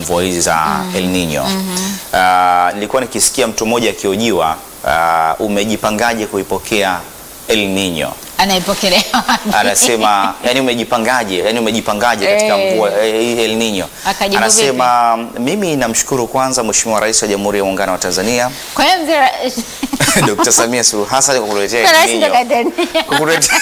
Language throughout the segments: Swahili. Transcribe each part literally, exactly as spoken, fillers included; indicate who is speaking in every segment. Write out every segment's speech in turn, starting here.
Speaker 1: mvua hizi za
Speaker 2: Mm.
Speaker 1: El Nino.
Speaker 2: Mhm.
Speaker 1: Ah, nilikuwa nikisikia mtu mmoja akiojiwa, ah, umejipangaje kuipokea El Nino?
Speaker 2: Anaipokelea wapi?
Speaker 1: Anasema yani umejipangaje? Yani umejipangaje katika
Speaker 2: Eh.
Speaker 1: mvua eh, hii El Nino?
Speaker 2: Akajibu
Speaker 1: Anasema mimi namshukuru kwanza Mheshimiwa Rais wa Jamhuri ya Muungano wa Tanzania
Speaker 2: Kwa hiyo mzee Ra-
Speaker 1: Dokta Samia Suluhu Hassan kwa kuletea
Speaker 2: Kwa
Speaker 1: El
Speaker 2: rais ndo
Speaker 1: Nino.
Speaker 2: kadania.
Speaker 1: Kwa kuletea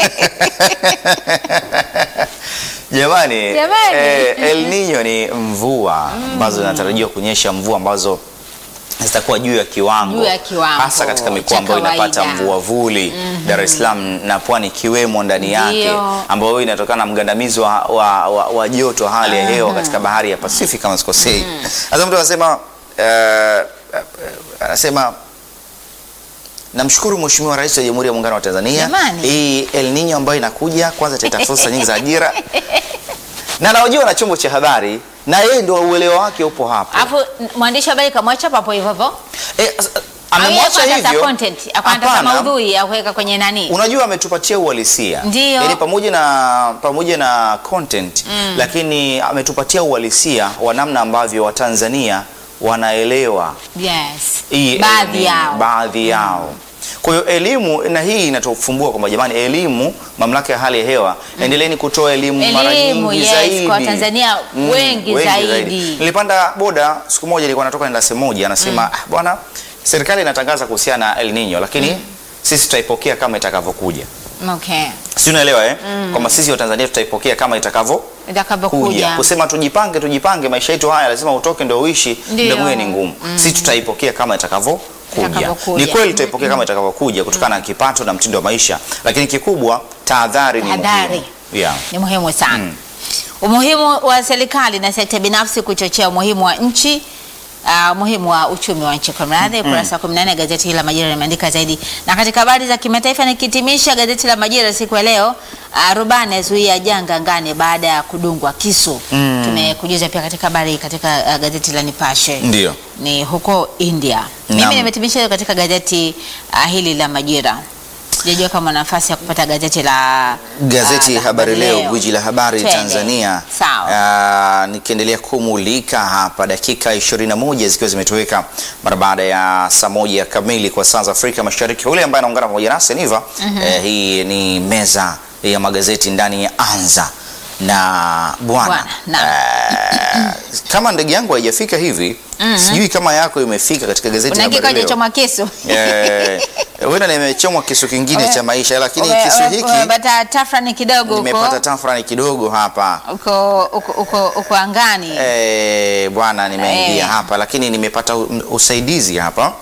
Speaker 1: Jamani,
Speaker 2: Jamani.
Speaker 1: eh, El Nino ni mvua ambazo zinatarajiwa kunyesha, mvua ambazo zitakuwa juu ya kiwango,
Speaker 2: Juu ya kiwango
Speaker 1: hasa katika mikoa
Speaker 2: cha
Speaker 1: ambayo inapata
Speaker 2: kawaida.
Speaker 1: mvua vuli. Dar es Salaam na Pwani ikiwemo ndani yake,
Speaker 2: Ndio.
Speaker 1: ambayo inatokana na mgandamizo wa, wa, wa, wa joto hali ya hewa katika bahari ya Pacific kama sikosei. Sasa mtu anasema eh, eh, anasema namshukuru Mheshimiwa Rais wa Jamhuri ya Muungano wa Tanzania.
Speaker 2: Jamani.
Speaker 1: Hii El Nino ambayo inakuja kwanza italeta fursa nyingi za ajira. Na naojua na chombo cha habari na yeye ndio uelewa wake upo hapo.
Speaker 2: Alafu mwandishi wa habari kamwacha papo hivyo hivyo.
Speaker 1: Eh, as- amemwacha
Speaker 2: Au yeye
Speaker 1: hivyo.
Speaker 2: content, akwanda
Speaker 1: Hapana.
Speaker 2: maudhui ya kuweka kwenye nani?
Speaker 1: Unajua ametupatia uhalisia.
Speaker 2: Ndio.
Speaker 1: Yaani pamoja na pamoja na content, lakini ametupatia uhalisia wa namna ambavyo Watanzania wanaelewa
Speaker 2: Yes.
Speaker 1: hii
Speaker 2: Baadhi
Speaker 1: elimu,
Speaker 2: yao.
Speaker 1: baadhi yao. Kwa hiyo elimu, na hii inatufumbua kwamba jamani, elimu, mamlaka ya hali ya hewa, endeleeni kutoa elimu mara
Speaker 2: Elimu,
Speaker 1: nyingi
Speaker 2: yes,
Speaker 1: zaidi
Speaker 2: kwa Tanzania wengi zaidi.
Speaker 1: Nilipanda boda siku moja, nilikuwa natoka nenda sehemu moja, anasema ah, bwana, serikali inatangaza kuhusiana na El Nino, lakini sisi tutaipokea kama itakavyokuja.
Speaker 2: Okay.
Speaker 1: Si unaelewa eh? Kwamba sisi wa Tanzania tutaipokea kama itakavyo
Speaker 2: Itakapokuja.
Speaker 1: kuja. Kusema tujipange tujipange maisha yetu haya lazima utoke ndio uishi,
Speaker 2: Ndio.
Speaker 1: ndio mwenye ni ngumu. Sisi tutaipokea kama itakavyokuja.
Speaker 2: Itakavyokuja.
Speaker 1: Ni kweli tutaipokea kama itakavyokuja kutokana na kipato na mtindo wa maisha, lakini kikubwa tahadhari ni
Speaker 2: Tahadhari.
Speaker 1: muhimu. Yeah.
Speaker 2: Ni muhimu sana. Umuhimu wa serikali na sekta binafsi kuchochea umuhimu wa nchi, uh, umuhimu wa uchumi wa nchi. Kwa mradhi ukurasa wa kumi na nne gazeti hili la Majira limeandika zaidi. Na katika habari za kimataifa nikitimisha gazeti la Majira siku ya leo, uh, rubani azuia janga ngani baada ya kudungwa kisu.
Speaker 1: Mm.
Speaker 2: Tumekujuza pia katika habari katika uh, gazeti la Nipashe.
Speaker 1: Ndio.
Speaker 2: Ni huko India.
Speaker 1: Naam.
Speaker 2: Mimi nimetimisha katika gazeti uh, hili la Majira. Sijajua kama nafasi ya kupata gazeti la
Speaker 1: Gazeti
Speaker 2: uh,
Speaker 1: Habari Leo, gwiji la habari
Speaker 2: Twende.
Speaker 1: Tanzania.
Speaker 2: Sawa.
Speaker 1: Ah, nikiendelea kumulika hapa, dakika ishirini na moja zikiwa zimetoweka mara baada ya saa moja kamili kwa saa za Afrika Mashariki. Yule ambaye anaungana pamoja nasi Niva, eh, hii ni meza ya magazeti ndani ya Anza na bwana.
Speaker 2: Bwana, naam.
Speaker 1: Eh, kama ndege yangu haijafika hivi, sijui kama yako imefika katika gazeti
Speaker 2: Unaingia
Speaker 1: Habari
Speaker 2: kwenye
Speaker 1: Leo.
Speaker 2: choma kisu.
Speaker 1: Eh, wewe nimechomwa kisu kingine
Speaker 2: Ume-
Speaker 1: cha maisha, lakini
Speaker 2: Ume-
Speaker 1: kisu
Speaker 2: ume-
Speaker 1: hiki
Speaker 2: umepata tafrani kidogo
Speaker 1: nimepata
Speaker 2: huko.
Speaker 1: tafrani kidogo hapa.
Speaker 2: Uko uko uko uko angani.
Speaker 1: Eh, bwana nimeingia
Speaker 2: Eh.
Speaker 1: hapa, lakini nimepata u- usaidizi hapa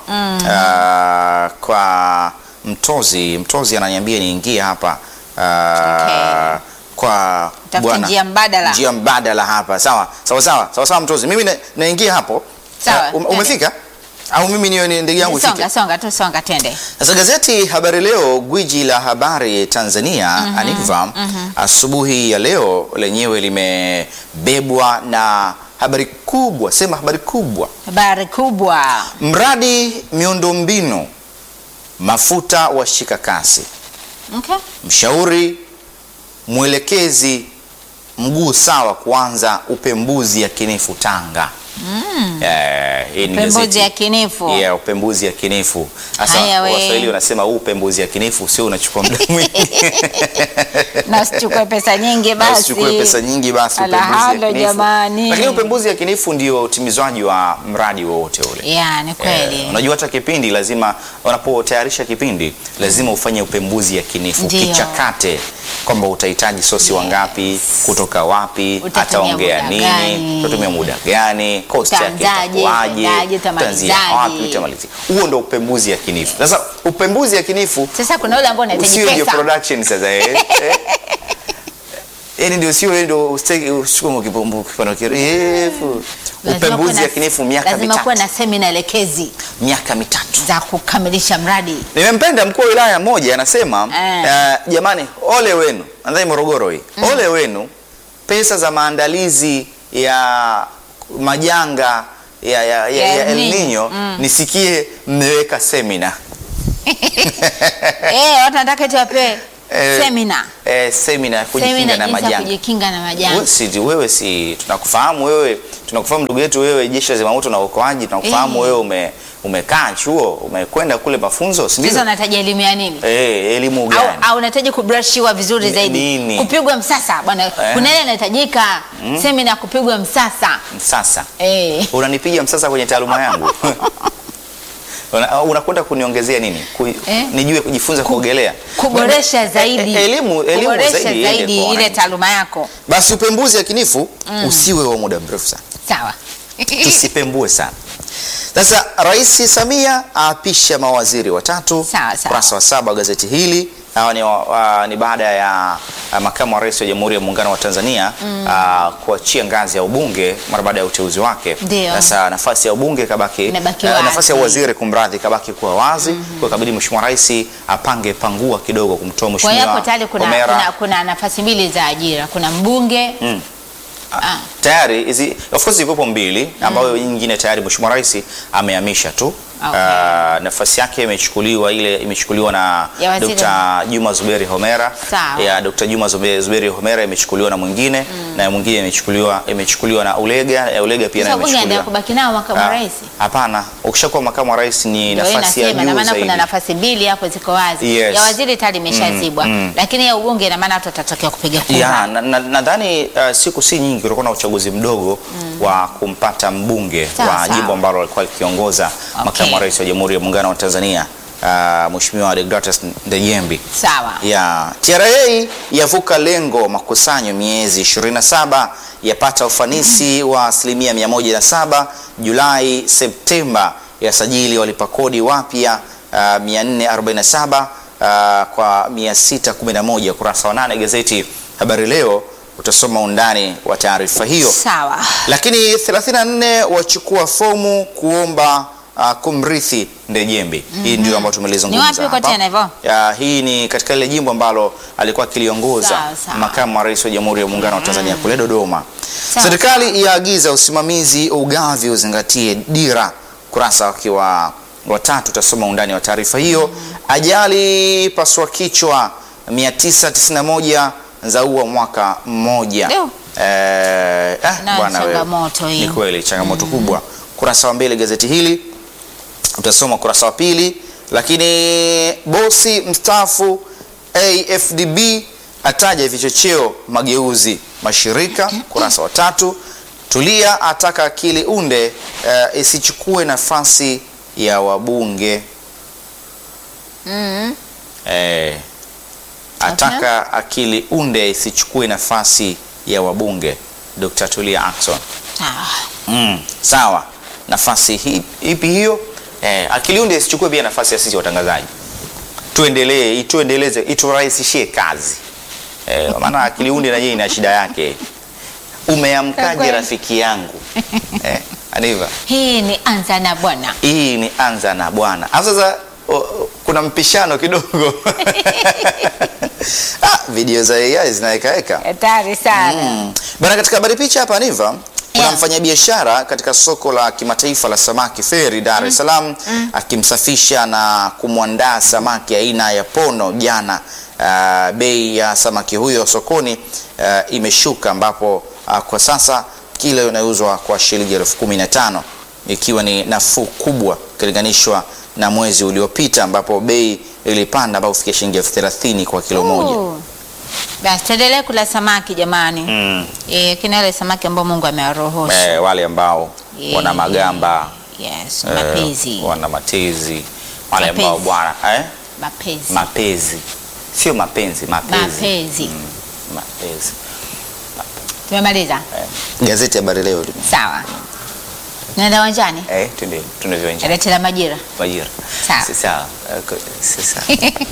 Speaker 1: Ah, kwa mtozi mtozi ananiambia niingie hapa Ah,
Speaker 2: Okay.
Speaker 1: kwa
Speaker 2: Tafuta
Speaker 1: bwana
Speaker 2: njia mbadala.
Speaker 1: njia mbadala hapa. Sawa sawa sawa sawa sawa mtozi, mimi na- naingia hapo.
Speaker 2: Sawa,
Speaker 1: Ah, um-
Speaker 2: twende.
Speaker 1: umefika au mimi niyo ni ndege yangu ifike?
Speaker 2: Songa songa tu songa tende.
Speaker 1: Sasa gazeti Habari Leo, gwiji la habari Tanzania, Aniva, asubuhi ya leo lenyewe limebebwa na habari kubwa, sema habari kubwa,
Speaker 2: Habari kubwa.
Speaker 1: mradi miundombinu mafuta washika kasi,
Speaker 2: Okay.
Speaker 1: mshauri mwelekezi mguu sawa kuanza upembuzi yakinifu Tanga. Eh, hii ni
Speaker 2: Upembuzi
Speaker 1: gazeti-
Speaker 2: yakinifu.
Speaker 1: Yeah, upembuzi yakinifu. Sasa
Speaker 2: Haya we.
Speaker 1: Waswahili wanasema huu upembuzi yakinifu sio unachukua muda mwingi.
Speaker 2: Na usichukue pesa nyingi
Speaker 1: Na
Speaker 2: basi.
Speaker 1: usichukue pesa nyingi basi, upembuzi
Speaker 2: Alahalo
Speaker 1: yakinifu.
Speaker 2: jamani.
Speaker 1: Lakini upembuzi yakinifu ndio utimizwaji wa mradi wowote ule.
Speaker 2: Yeah, ni kweli.
Speaker 1: Eh, unajua hata kipindi lazima, unapotayarisha kipindi lazima ufanye upembuzi yakinifu,
Speaker 2: Ndio.
Speaker 1: kichakate kwamba utahitaji sosi wangapi, kutoka wapi,
Speaker 2: Utatumia
Speaker 1: ataongea
Speaker 2: muda
Speaker 1: nini,
Speaker 2: gani,
Speaker 1: utatumia muda gani, cost yake
Speaker 2: utaanzaje,
Speaker 1: itakuwaje,
Speaker 2: utaanzaje,
Speaker 1: utaanzia
Speaker 2: utamalizaje.
Speaker 1: wapi, utamalizia. Huo ndio upembuzi yakinifu. Sasa upembuzi yakinifu
Speaker 2: Sasa kuna yule ambao unahitaji
Speaker 1: usio ndio
Speaker 2: pesa.
Speaker 1: production sasa eh. eh. Yaani ndio sio wewe ndio usitaki usichukue kipombo kipano kirefu.
Speaker 2: Lazima
Speaker 1: Upembuzi
Speaker 2: kuwe na-
Speaker 1: yakinifu miaka
Speaker 2: lazima kuwe
Speaker 1: mitatu.
Speaker 2: na semina elekezi
Speaker 1: Miaka mitatu.
Speaker 2: za kukamilisha mradi.
Speaker 1: Nimempenda mkuu wa wilaya mmoja anasema
Speaker 2: Eh.
Speaker 1: eh, jamani, ole wenu, nadhani Morogoro hii. Ole wenu, pesa za maandalizi ya majanga ya, ya, ya,
Speaker 2: Ya
Speaker 1: ya El
Speaker 2: El Nino.
Speaker 1: Nino nisikie mmeweka semina.
Speaker 2: Eh, watu wanataka eti wapewe
Speaker 1: eh,
Speaker 2: Seminar.
Speaker 1: eh, seminar kujikinga
Speaker 2: Seminar
Speaker 1: na
Speaker 2: jinsi ya
Speaker 1: majanga.
Speaker 2: kujikinga na majanga.
Speaker 1: Wewe si wewe si tunakufahamu wewe, tunakufahamu ndugu yetu wewe, jeshi la zimamoto na uokoaji, tunakufahamu
Speaker 2: Eh.
Speaker 1: wewe ume umekaa chuo, umekwenda kule mafunzo, si
Speaker 2: Sasa
Speaker 1: ndio?
Speaker 2: unataja elimu ya nini?
Speaker 1: Eh, elimu
Speaker 2: Au,
Speaker 1: gani?
Speaker 2: au unahitaji kubrushiwa vizuri
Speaker 1: Ni-
Speaker 2: zaidi,
Speaker 1: nini?
Speaker 2: kupigwa msasa bwana.
Speaker 1: Eh.
Speaker 2: Kuna ile inahitajika semina ya kupigwa msasa.
Speaker 1: Sasa
Speaker 2: Eh.
Speaker 1: unanipiga msasa kwenye taaluma yangu. Una- Unakwenda kuniongezea nini? Ku,
Speaker 2: Eh?
Speaker 1: nijue kujifunza kuogelea.
Speaker 2: Kuboresha zaidi.
Speaker 1: E- e- elimu elimu
Speaker 2: Kuboresha
Speaker 1: zaidi,
Speaker 2: zaidi,
Speaker 1: iende kwa
Speaker 2: ile
Speaker 1: wananchi.
Speaker 2: taaluma yako.
Speaker 1: Basi upembuzi yakinifu usiwe wa muda mrefu sana.
Speaker 2: Sawa.
Speaker 1: Tusipembue sana. Sasa Rais Samia aapisha mawaziri watatu.
Speaker 2: Sawa, sawa.
Speaker 1: Kurasa wa saba wa gazeti hili. Hawa ni, wa, ni baada ya uh, makamu wa rais wa Jamhuri ya Muungano wa Tanzania uh, kuachia ngazi ya ubunge mara baada ya uteuzi wake.
Speaker 2: Ndio.
Speaker 1: Sasa nafasi ya ubunge kabaki,
Speaker 2: Imebaki
Speaker 1: uh,
Speaker 2: wazi.
Speaker 1: nafasi ya waziri kumradhi kabaki kuwa wazi. Kwa kabidi Mheshimiwa Rais apange pangua kidogo kumtoa
Speaker 2: Kwa hiyo hapo
Speaker 1: Mheshimiwa
Speaker 2: tayari kuna,
Speaker 1: Homera.
Speaker 2: kuna, kuna nafasi mbili za ajira. Kuna mbunge
Speaker 1: Mm.
Speaker 2: ah,
Speaker 1: Tayari hizi of course ziko mbili ambayo nyingine tayari Mheshimiwa Rais amehamisha tu.
Speaker 2: Okay.
Speaker 1: Uh, nafasi yake imechukuliwa ile imechukuliwa na
Speaker 2: Ya waziri.
Speaker 1: Dr. Juma Zuberi Homera.
Speaker 2: Sawa.
Speaker 1: Ya Dr. Juma Zuberi, Zuberi Homera imechukuliwa na mwingine na mwingine imechukuliwa imechukuliwa na Ulega. Ya Ulega pia
Speaker 2: sasa
Speaker 1: na
Speaker 2: bunge anaendelea
Speaker 1: imechukuliwa.
Speaker 2: kubaki nao makamu wa
Speaker 1: Ah,
Speaker 2: rais.
Speaker 1: Hapana, ukishakuwa makamu wa rais ni
Speaker 2: Ndio hiyo
Speaker 1: nafasi ya
Speaker 2: nasema, na
Speaker 1: juu
Speaker 2: maana
Speaker 1: zaidi.
Speaker 2: kuna nafasi mbili hapo ziko wazi.
Speaker 1: Yes.
Speaker 2: Ya waziri tayari imeshazibwa.
Speaker 1: Mm, mm.
Speaker 2: Lakini ya ubunge ina maana watu watatokea kupiga kura.
Speaker 1: Ya, na- na- nadhani uh, siku si nyingi kutakuwa na uchaguzi mdogo wa kumpata mbunge
Speaker 2: Sawa,
Speaker 1: wa
Speaker 2: sawa.
Speaker 1: jimbo ambalo alikuwa akiongoza
Speaker 2: Okay.
Speaker 1: makamu wa rais wa Jamhuri ya Muungano wa Tanzania uh, Mheshimiwa Deodatus Ndejembi.
Speaker 2: Sawa.
Speaker 1: Ya, T R A yavuka lengo makusanyo miezi ishirini na saba, yapata ufanisi wa asilimia mia moja na saba. Julai Septemba yasajili walipa kodi wapya uh, mia nne arobaini na saba uh, kwa mia sita kumi na moja. Kurasa wa nane gazeti Habari Leo utasoma undani wa taarifa hiyo.
Speaker 2: Sawa.
Speaker 1: Lakini thelathini na nne wachukua fomu kuomba uh, kumrithi Ndejembi. Hii ndio ambayo tumelizungumza.
Speaker 2: Ni wapi uko
Speaker 1: hapa.
Speaker 2: tena hivyo?
Speaker 1: Ya, hii ni katika ile jimbo ambalo alikuwa akiliongoza
Speaker 2: Sawa, sawa.
Speaker 1: makamu wa rais wa Jamhuri ya Muungano wa Tanzania kule Dodoma.
Speaker 2: Sawa,
Speaker 1: Serikali yaagiza usimamizi ugavi uzingatie dira. Kurasa wakiwa watatu utasoma undani wa taarifa hiyo. Ajali paswa kichwa mia tisa tisini na moja zaua mwaka mmoja.
Speaker 2: Ndio.
Speaker 1: Eh, ah,
Speaker 2: Na
Speaker 1: bwana wewe.
Speaker 2: changamoto hii.
Speaker 1: Ni kweli changamoto kubwa. Kurasa wa mbele gazeti hili utasoma kurasa wa pili. Lakini bosi mstaafu A F D B ataja vichocheo mageuzi mashirika. Kurasa wa tatu. Tulia ataka akili unde uh, isichukue nafasi ya wabunge.
Speaker 2: Mm.
Speaker 1: Eh, ataka akili unde isichukue nafasi ya wabunge. Doctor Tulia Ackson.
Speaker 2: Sawa.
Speaker 1: Mm, sawa. Nafasi hi- ipi hiyo? Eh, akili unde isichukue pia nafasi ya sisi watangazaji. Tuendelee, ituendeleze, iturahisishie kazi. Eh, maana akili unde na yeye ina shida yake. Umeamkaje
Speaker 2: Kweli.
Speaker 1: rafiki yangu? Eh, Aniva.
Speaker 2: Hii ni anza na bwana.
Speaker 1: Hii ni anza na bwana. Ah, sasa o- o, kuna mpishano kidogo. ah, video za A I zinawekaeka.
Speaker 2: Hatari sana.
Speaker 1: Mm. Bana, katika habari picha hapa Aniva, kuna
Speaker 2: Yeah.
Speaker 1: mfanyabiashara katika soko la kimataifa la samaki Feri Dar es Salaam akimsafisha na kumwandaa samaki aina ya pono jana. Uh, bei ya samaki huyo sokoni uh, imeshuka ambapo uh, kwa sasa kilo inauzwa kwa shilingi elfu kumi na tano ikiwa ni nafuu kubwa ukilinganishwa na mwezi uliopita ambapo bei ilipanda ambapo kufikia shilingi elfu thelathini kwa kilo moja.
Speaker 2: Oh. Basi tuendelee kula samaki jamani.
Speaker 1: Mm.
Speaker 2: Eh, kina wale samaki ambao Mungu amewaruhusu.
Speaker 1: Eh, wale ambao
Speaker 2: Eh,
Speaker 1: wana magamba
Speaker 2: Yes,
Speaker 1: eh,
Speaker 2: mapezi.
Speaker 1: wana matezi, wale
Speaker 2: Mapezi.
Speaker 1: ambao bwana eh?
Speaker 2: Mapezi.
Speaker 1: Mapezi sio mapenzi, mapezi.
Speaker 2: Mapezi.
Speaker 1: Mm, mapezi.
Speaker 2: Tumemaliza.
Speaker 1: Eh. Gazeti ya Habari Leo lime-
Speaker 2: Sawa. Naenda uwanjani.
Speaker 1: eh, twende twende viwanjani.
Speaker 2: Gazeti la Majira.
Speaker 1: Majira.
Speaker 2: Sawa.
Speaker 1: Si sawa. Eh, ko- si sawa.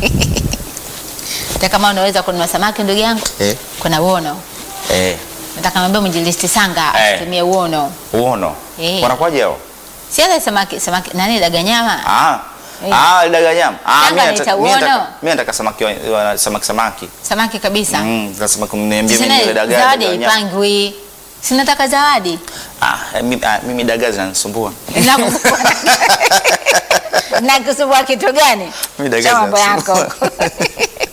Speaker 2: Hata kama unaweza kununua samaki ndugu yangu,
Speaker 1: Eh,
Speaker 2: kuna uono.
Speaker 1: eh,
Speaker 2: Nataka niambie mwinjilisti Sanga
Speaker 1: Eh.
Speaker 2: tumie uono.
Speaker 1: uono.
Speaker 2: Eh.
Speaker 1: Wanakuwaje hao?
Speaker 2: Si hata samaki samaki nani daganyama?
Speaker 1: Ah.
Speaker 2: Eh.
Speaker 1: Ah, daga nyama. Ah,
Speaker 2: Sanga
Speaker 1: mimi
Speaker 2: anaita
Speaker 1: nataka mimi
Speaker 2: uono.
Speaker 1: nataka mimi nataka samaki wa- wa- samaki samaki.
Speaker 2: Samaki kabisa.
Speaker 1: Mm, nataka samaki mniambie
Speaker 2: Sasa
Speaker 1: mimi ile daga.
Speaker 2: zawadi
Speaker 1: daga nyama.
Speaker 2: haipangwi. Sinataka zawadi.
Speaker 1: Ah, mimi, ah, mimi dagaa zinanisumbua.
Speaker 2: Nakusumbua. Nakusumbua kitu gani?
Speaker 1: Mimi dagaa
Speaker 2: Cha mambo
Speaker 1: zinanisumbua.
Speaker 2: yako.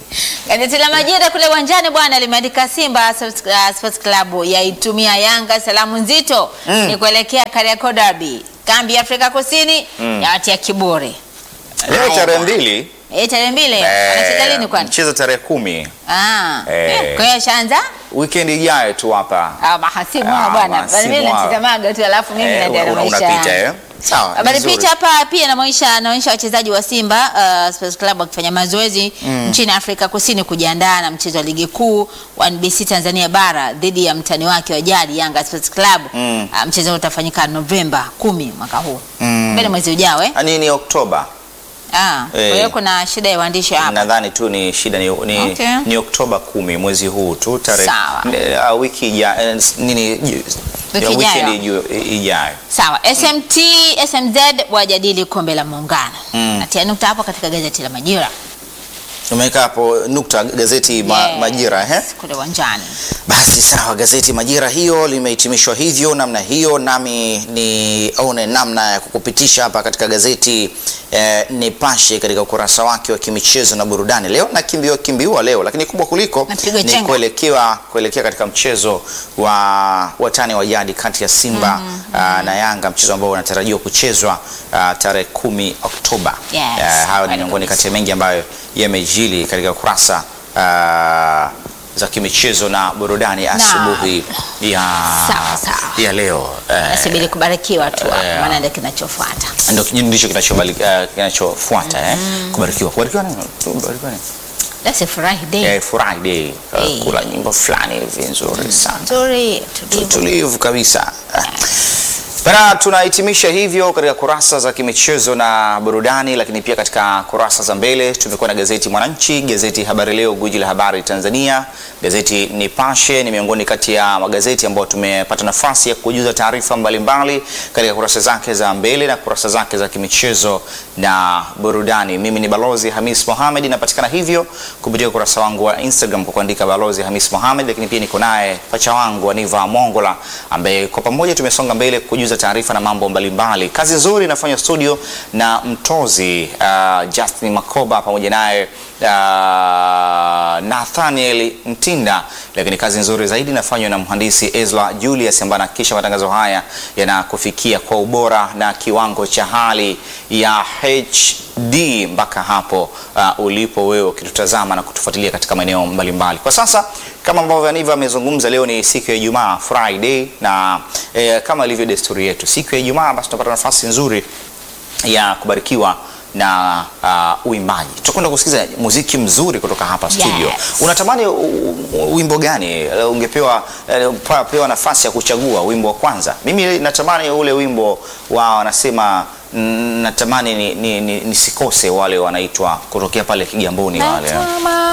Speaker 2: Gazeti la Majira kule uwanjani bwana limeandika Simba Sports Club yaitumia Yanga salamu nzito mm. ni kuelekea Kariakoo Derby. Kambi ya Afrika Kusini mm. yawatia kiburi.
Speaker 1: Leo tarehe mbili.
Speaker 2: Eh, tarehe mbili. Anacheza lini kwani?
Speaker 1: Mchezo tarehe kumi.
Speaker 2: Ah. Eh. Kwa hiyo shaanza?
Speaker 1: Weekend ijayo tu hapa.
Speaker 2: Ah, mahasimu hao bwana. Mimi natazamaga tu alafu mimi naendelea na maisha.
Speaker 1: Unapita eh? Sawa.
Speaker 2: Habari picha hapa pia inaonyesha inaonyesha wachezaji wa Simba uh, Sports Club wakifanya mazoezi mm. nchini Afrika Kusini kujiandaa na mchezo wa ligi kuu wa N B C Tanzania bara dhidi ya mtani wake wa jadi Yanga Sports Club. Mm. Uh, mchezo utafanyika Novemba kumi mwaka huu. Mm. Mbele mwezi ujao eh?
Speaker 1: Ani ni Oktoba.
Speaker 2: Ah, hey. Kwa hiyo kuna shida ya waandishi hapa.
Speaker 1: Nadhani tu ni shida ni ni, okay. ni Oktoba kumi mwezi huu tu tarehe uh, wiki ijayo nini weekend ijayo.
Speaker 2: Sawa. S M T S M Z wajadili kombe la muungano. Mm. Natia nukta hapo katika gazeti la Majira.
Speaker 1: Umeweka hapo nukta gazeti ma, yes. Majira eh?
Speaker 2: Kule uwanjani.
Speaker 1: Basi sawa, gazeti Majira hiyo limehitimishwa hivyo namna hiyo, nami nione namna ya kukupitisha hapa katika gazeti eh, Nipashe katika ukurasa wake wa kimichezo na burudani. Leo na kimbio kimbiwa leo, lakini kubwa kuliko ni kuelekea kuelekea katika mchezo wa watani wa jadi kati ya Simba mm -hmm. uh, na Yanga, mchezo ambao unatarajiwa kuchezwa uh, tarehe kumi Oktoba.
Speaker 2: Yes.
Speaker 1: Uh, hayo ni miongoni kati ya mengi ambayo yamejili katika kurasa uh, za kimichezo na burudani asubuhi ya
Speaker 2: sawa sawa
Speaker 1: ya leo.
Speaker 2: Nasubiri kubarikiwa tu uh, maana ndio kinachofuata.
Speaker 1: Ndio ndicho kinachofuata uh, kinachofuata mm -hmm. eh kubarikiwa. Kubarikiwa nini? Kubarikiwa nini?
Speaker 2: That's a Friday.
Speaker 1: Eh, Friday. Uh, hey. Kula nyimbo fulani hivi nzuri sana.
Speaker 2: Nzuri,
Speaker 1: tulivu. Tulivu kabisa. Bana, tunahitimisha hivyo katika kurasa za kimichezo na burudani, lakini pia katika kurasa za mbele tumekuwa na gazeti Mwananchi, gazeti Habari Leo, gwiji la habari Tanzania, gazeti Nipashe ni miongoni kati ya magazeti ambayo tumepata nafasi ya kujuza taarifa mbalimbali katika kurasa zake za mbele na kurasa zake za kimichezo na burudani. Mimi ni Balozi Hamis Mohamed, napatikana hivyo kupitia kurasa wangu wa Instagram kwa kuandika Balozi Hamis Mohamed, lakini pia niko naye pacha wangu Aniva Mongola ambaye kwa pamoja tumesonga mbele kujuza taarifa na mambo mbalimbali. Kazi nzuri inafanywa studio na mtozi uh, Justin Makoba pamoja naye uh, Nathaniel Mtinda, lakini kazi nzuri zaidi inafanywa na mhandisi Ezra Julius ambaye anahakikisha matangazo haya yanakufikia kwa ubora na kiwango cha hali ya H D mpaka hapo uh, ulipo wewe ukitutazama na kutufuatilia katika maeneo mbalimbali. Kwa sasa kama ambavyo Aniva amezungumza, leo ni siku ya Ijumaa, Friday, na eh, kama ilivyo desturi yetu siku ya Ijumaa basi tunapata nafasi nzuri ya kubarikiwa na uh, uimbaji. Tutakwenda kusikiza muziki mzuri kutoka hapa studio. Yes. Unatamani wimbo gani? Ungepewa uh, pewa nafasi ya kuchagua wimbo wa kwanza. Mimi natamani ule wimbo wa wanasema natamani ni, ni, ni, nisikose wale wanaitwa kutokea pale Kigamboni wale.